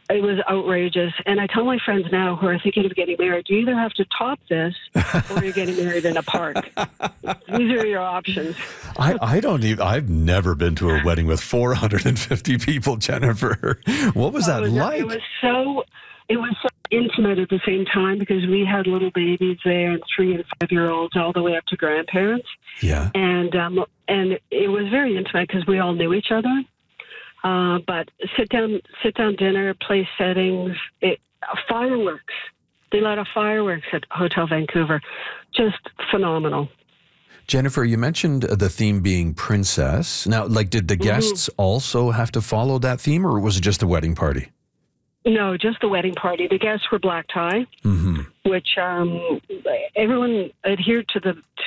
It was outrageous. And I tell my friends now who are thinking of getting married, you either have to top this or you're getting married in a park. These are your options. I've never been to a wedding with 450 people, Jennifer. What was that like? It was so intimate at the same time because we had little babies there and 3 and 5-year-olds all the way up to grandparents. Yeah. And it was very intimate because we all knew each other. But sit down dinner, place settings, fireworks. They let off fireworks at Hotel Vancouver. Just phenomenal. Jennifer, you mentioned the theme being princess. Now, did the guests also have to follow that theme, or was it just the wedding party? No, just the wedding party. The guests were black tie, which everyone adhered to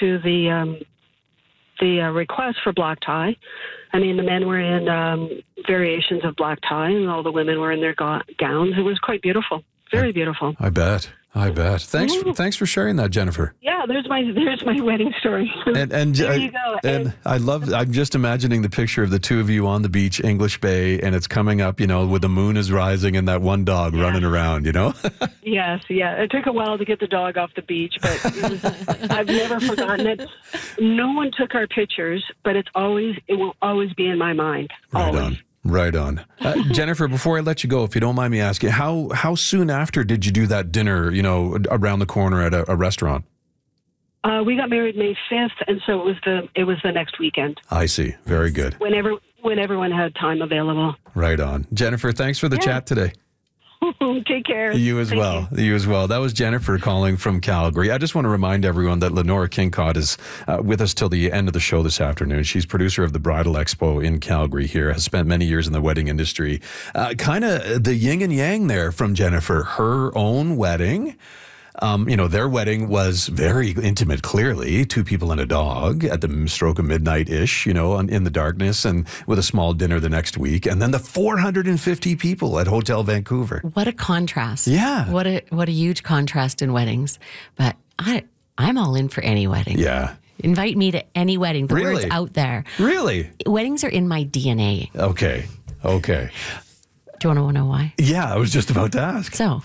the request for black tie. I mean, the men were in variations of black tie, and all the women were in their gowns. It was quite beautiful, very beautiful. I bet. Thanks for sharing that, Jennifer. Yeah, there's my wedding story. And there you go. And I'm just imagining the picture of the two of you on the beach, English Bay, and it's coming up, with the moon is rising and that one dog running around, Yes, yeah. It took a while to get the dog off the beach, but I've never forgotten it. No one took our pictures, but it will always be in my mind. Right on. Jennifer, before I let you go, if you don't mind me asking, how soon after did you do that dinner, around the corner at a restaurant? We got married May 5th, and so it was the next weekend. I see. Very good. When everyone had time available. Right on. Jennifer, thanks for the chat today. Take care. You as well. That was Jennifer calling from Calgary. I just want to remind everyone that Lenora Kincott is with us till the end of the show this afternoon. She's producer of the Bridal Expo in Calgary here, has spent many years in the wedding industry. Kind of the yin and yang there from Jennifer. Her own wedding. Their wedding was very intimate, clearly. 2 people and a dog at the stroke of midnight-ish, in the darkness, and with a small dinner the next week. And then the 450 people at Hotel Vancouver. What a contrast. Yeah. What a huge contrast in weddings. But I'm all in for any wedding. Yeah. Invite me to any wedding. The Really? word's out there. Really? Weddings are in my DNA. Okay. Do you want to know why? Yeah, I was just about to ask. So,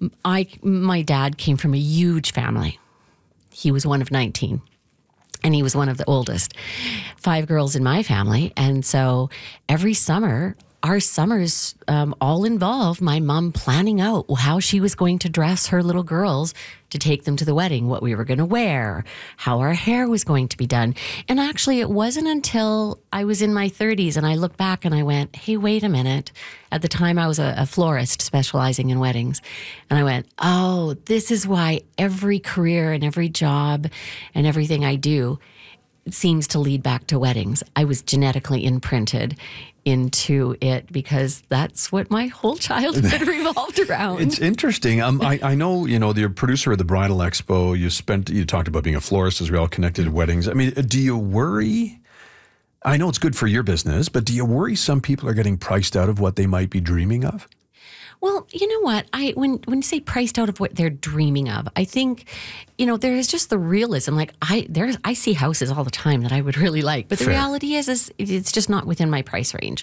my dad came from a huge family. He was one of 19, and he was one of the oldest. 5 girls in my family, and so every summer, our summers all involve my mom planning out how she was going to dress her little girls to take them to the wedding, what we were going to wear, how our hair was going to be done. And actually, it wasn't until I was in my 30s and I looked back and I went, hey, wait a minute. At the time, I was a florist specializing in weddings. And I went, oh, this is why every career and every job and everything I do seems to lead back to weddings. I was genetically imprinted into it because that's what my whole childhood revolved around. It's interesting. I know, you're producer of the Bridal Expo. You talked about being a florist as well, connected to weddings. I mean, do you worry? I know it's good for your business, but do you worry some people are getting priced out of what they might be dreaming of? Well, you know what? When you say priced out of what they're dreaming of, I think, there is just the realism. Like I see houses all the time that I would really like, but the reality is it's just not within my price range.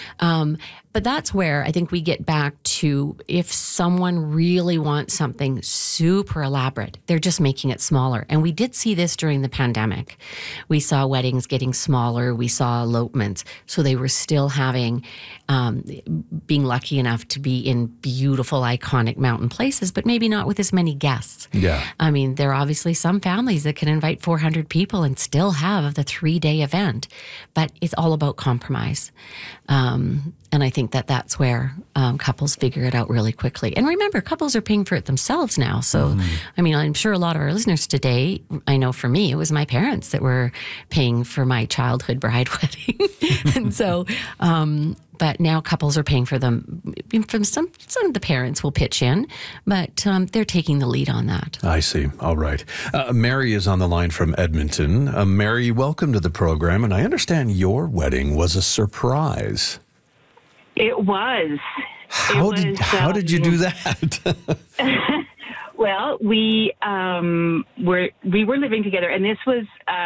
But that's where I think we get back to if someone really wants something super elaborate, they're just making it smaller. And we did see this during the pandemic. We saw weddings getting smaller. We saw elopements. So they were still having, being lucky enough to be in beautiful, iconic mountain places, but maybe not with as many guests. Yeah. I mean, there are obviously some families that can invite 400 people and still have the 3-day event, but it's all about compromise. And I think that's where couples figure it out really quickly. And remember, couples are paying for it themselves now. So, I mean, I'm sure a lot of our listeners today, I know for me, it was my parents that were paying for my childhood bride wedding. And so, but now couples are paying for them. From some of the parents will pitch in, but they're taking the lead on that. I see. All right. Mary is on the line from Edmonton. Mary, welcome to the program. And I understand your wedding was a surprise. It was. How did you do that? Well, we were living together, and this was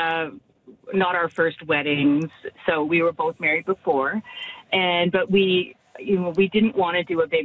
not our first weddings. So we were both married before, but we didn't want to do a big